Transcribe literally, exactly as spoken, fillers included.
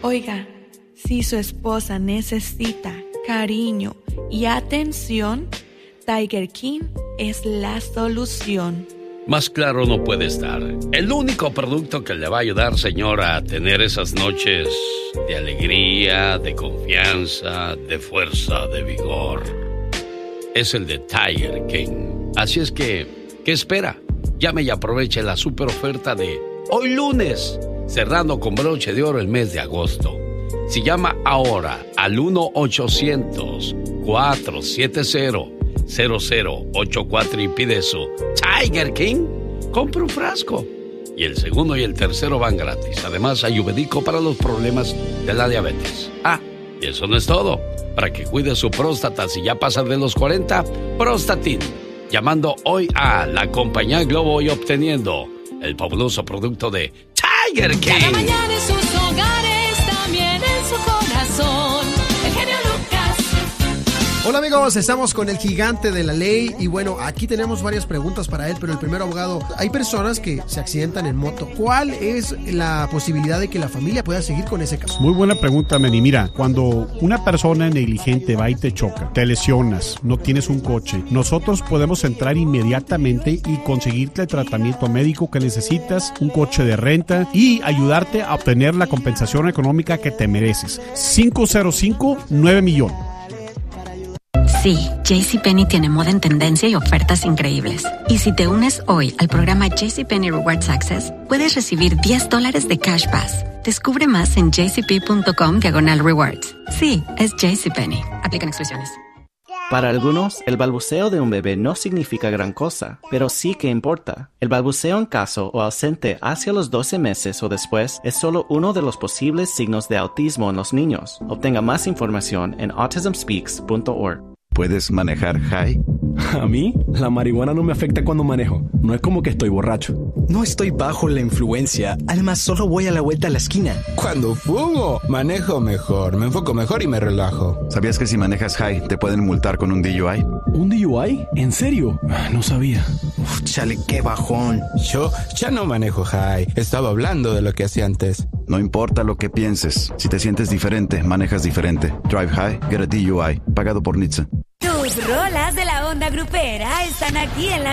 Oiga, si su esposa necesita cariño y atención, Tiger King es la solución. Más claro no puede estar. El único producto que le va a ayudar, señora, a tener esas noches de alegría, de confianza, de fuerza, de vigor, es el de Tiger King. Así es que, ¿qué espera? Llame y aproveche la super oferta de hoy lunes, cerrando con broche de oro el mes de agosto. Si llama ahora al uno ochocientos, cuatro siete cero, cero cero ocho cuatro y pide su Tiger King, compra un frasco. Y el segundo y el tercero van gratis. Además, hay Ayurvédico para los problemas de la diabetes. Ah, y eso no es todo. Para que cuide su próstata si ya pasa de los cuarenta, Prostatin. Llamando hoy a la compañía Globo y obteniendo el fabuloso producto de Tiger King. Cada mañana en sus hogares, también en su corazón. El genio Lucas. Hola amigos, estamos con el gigante de la ley y bueno, aquí tenemos varias preguntas para él, pero el primero, abogado, hay personas que se accidentan en moto. ¿Cuál es la posibilidad de que la familia pueda seguir con ese caso? Muy buena pregunta, Manny. Mira, cuando una persona negligente va y te choca, te lesionas, no tienes un coche, nosotros podemos entrar inmediatamente y conseguirte el tratamiento médico que necesitas, un coche de renta y ayudarte a obtener la compensación económica que te mereces. cinco cero cinco, nueve millones. Sí, JCPenney tiene moda en tendencia y ofertas increíbles. Y si te unes hoy al programa JCPenney Rewards Access, puedes recibir diez dólares de Cash Pass. Descubre más en jcp.com diagonal rewards. Sí, es JCPenney. Aplican exclusiones. Para algunos, el balbuceo de un bebé no significa gran cosa, pero sí que importa. El balbuceo en caso o ausente hacia los doce meses o después es solo uno de los posibles signos de autismo en los niños. Obtenga más información en autism speaks punto org. ¿Puedes manejar high? A mí, la marihuana no me afecta cuando manejo. No es como que estoy borracho. No estoy bajo la influencia. Además, solo voy a la vuelta a la esquina. Cuando fumo, manejo mejor, me enfoco mejor y me relajo. ¿Sabías que si manejas high te pueden multar con un D U I? ¿Un D U I? ¿En serio? No sabía. Uf, chale, qué bajón. Yo ya no manejo high. Estaba hablando de lo que hacía antes. No importa lo que pienses. Si te sientes diferente, manejas diferente. Drive high, get a D U I. Pagado por N H T S A. Tus rolas de la onda grupera están aquí en la